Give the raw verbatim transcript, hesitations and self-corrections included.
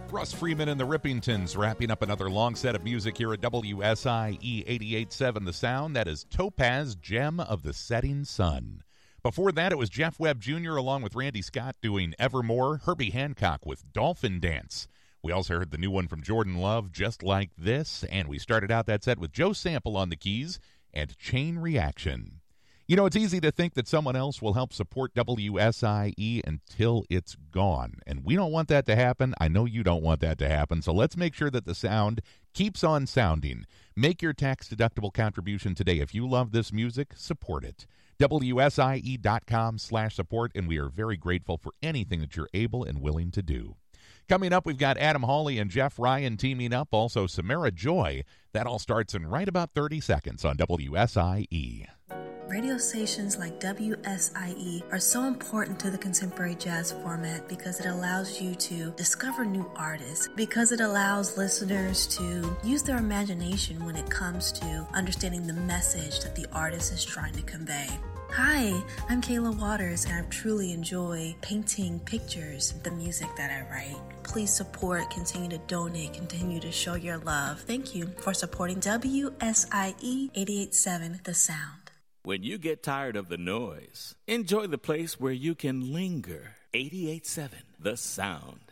Russ Freeman and the Rippingtons wrapping up another long set of music here at W S I E eighty-eight point seven The Sound. That is Topaz, Gem of the Setting Sun. Before that, it was Jeff Webb Junior along with Randy Scott doing Evermore, Herbie Hancock with Dolphin Dance. We also heard the new one from Jordan Love, Just Like This, and we started out that set with Joe Sample on the keys and Chain Reaction. You know, it's easy to think that someone else will help support W S I E until it's gone. And we don't want that to happen. I know you don't want that to happen. So let's make sure that the sound keeps on sounding. Make your tax-deductible contribution today. If you love this music, support it. W S I E dot com slash support, and we are very grateful for anything that you're able and willing to do. Coming up, we've got Adam Hawley and Jeff Ryan teaming up. Also, Samara Joy. That all starts in right about thirty seconds on W S I E. Radio stations like W S I E are so important to the contemporary jazz format because it allows you to discover new artists, because it allows listeners to use their imagination when it comes to understanding the message that the artist is trying to convey. Hi, I'm Kayla Waters, and I truly enjoy painting pictures of the music that I write. Please support, continue to donate, continue to show your love. Thank you for supporting W S I E eighty-eight point seven The Sound. When you get tired of the noise, enjoy the place where you can linger. eighty-eight point seven The Sound.